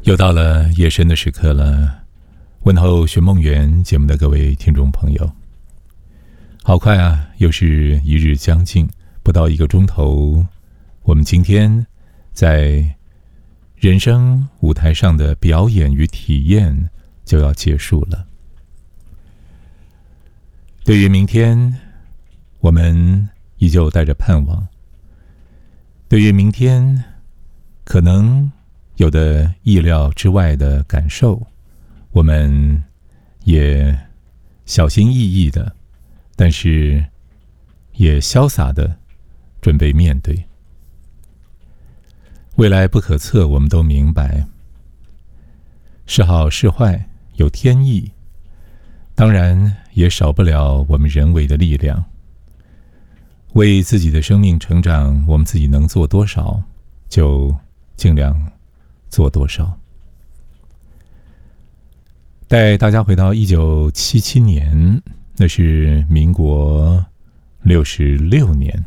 又到了夜深的时刻了，问候寻梦园节目的各位听众朋友。好快啊，又是一日将近，不到1个钟头，我们今天在人生舞台上的表演与体验就要结束了。对于明天，我们依旧带着盼望。对于明天，可能有的意料之外的感受，我们也小心翼翼的，但是也潇洒的准备面对。未来不可测，我们都明白，是好是坏有天意，当然也少不了我们人为的力量。为自己的生命成长，我们自己能做多少就尽量做多少。带大家回到1977年，那是民国66年，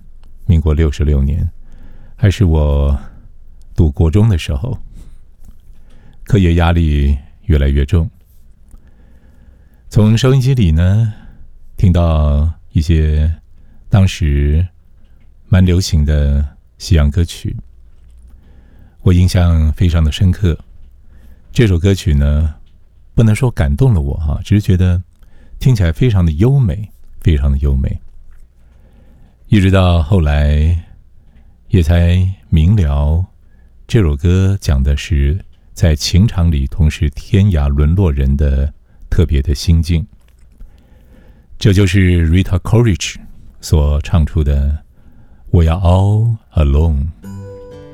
还是我读国中的时候，课业压力越来越重。从收音机里呢，听到一些当时蛮流行的西洋歌曲，我印象非常的深刻。这首歌曲呢，不能说感动了我只是觉得听起来非常的优美，非常的优美。一直到后来也才明了，这首歌讲的是在情场里同是天涯沦落人的特别的心境。这就是 Rita Coolidge 所唱出的 We are all alone。